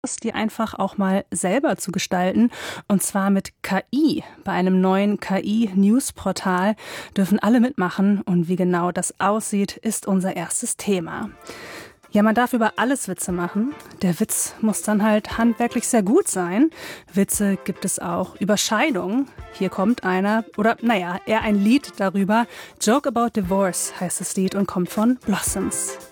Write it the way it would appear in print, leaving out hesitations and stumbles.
die einfach auch mal selber zu gestalten, und zwar mit KI. Bei einem neuen KI-News-Portal dürfen alle mitmachen, und wie genau das aussieht, ist unser erstes Thema. Ja, man darf über alles Witze machen. Der Witz muss dann halt handwerklich sehr gut sein. Witze gibt es auch über Scheidung. Hier kommt einer, oder eher ein Lied darüber. Joke About Divorce heißt das Lied und kommt von Blossoms.